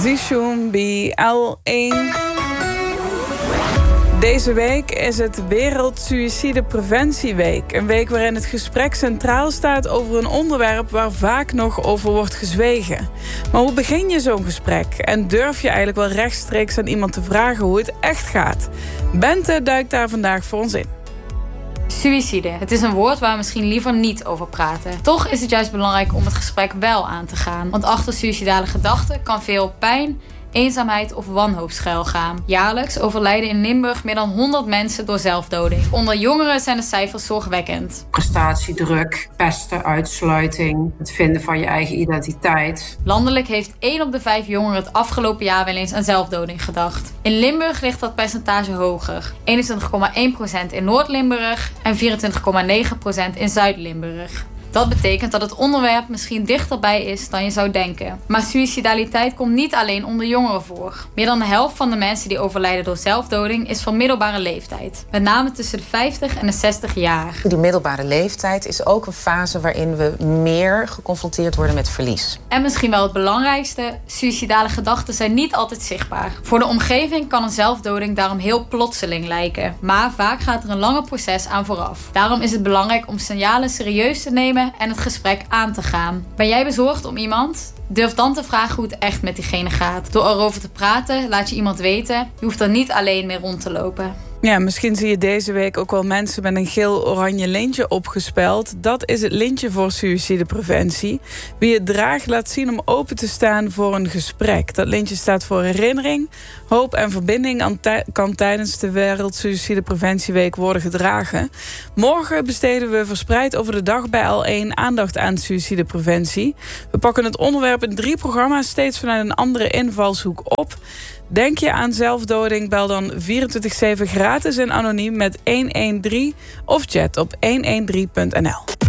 Zichum bij L1. Deze week is het Wereldsuïcidepreventieweek. Een week waarin het gesprek centraal staat over een onderwerp waar vaak nog over wordt gezwegen. Maar hoe begin je zo'n gesprek? En durf je eigenlijk wel rechtstreeks aan iemand te vragen hoe het echt gaat? Bente duikt daar vandaag voor ons in. Suïcide. Het is een woord waar we misschien liever niet over praten. Toch is het juist belangrijk om het gesprek wel aan te gaan. Want achter suïcidale gedachten kan veel pijn, eenzaamheid of wanhoop schuilgaan. Jaarlijks overlijden in Limburg meer dan 100 mensen door zelfdoding. Onder jongeren zijn de cijfers zorgwekkend. Prestatiedruk, pesten, uitsluiting, het vinden van je eigen identiteit. Landelijk heeft 1 op de 5 jongeren het afgelopen jaar wel eens aan zelfdoding gedacht. In Limburg ligt dat percentage hoger. 21,1% in Noord-Limburg en 24,9% in Zuid-Limburg. Dat betekent dat het onderwerp misschien dichterbij is dan je zou denken. Maar suïcidaliteit komt niet alleen onder jongeren voor. Meer dan de helft van de mensen die overlijden door zelfdoding is van middelbare leeftijd. Met name tussen de 50 en de 60 jaar. Die middelbare leeftijd is ook een fase waarin we meer geconfronteerd worden met verlies. En misschien wel het belangrijkste, suïcidale gedachten zijn niet altijd zichtbaar. Voor de omgeving kan een zelfdoding daarom heel plotseling lijken. Maar vaak gaat er een langer proces aan vooraf. Daarom is het belangrijk om signalen serieus te nemen en het gesprek aan te gaan. Ben jij bezorgd om iemand? Durf dan te vragen hoe het echt met diegene gaat. Door erover te praten laat je iemand weten, je hoeft er niet alleen mee rond te lopen. Ja, misschien zie je deze week ook wel mensen met een geel-oranje lintje opgespeld. Dat is het lintje voor suïcidepreventie. Wie het draagt laat zien om open te staan voor een gesprek. Dat lintje staat voor herinnering, hoop en verbinding kan tijdens de Wereldsuïcidepreventieweek worden gedragen. Morgen besteden we verspreid over de dag bij L1 aandacht aan suïcidepreventie. We pakken het onderwerp in 3 programma's steeds vanuit een andere invalshoek op. Denk je aan zelfdoding, bel dan 24/7 gratis en anoniem met 113 of chat op 113.nl.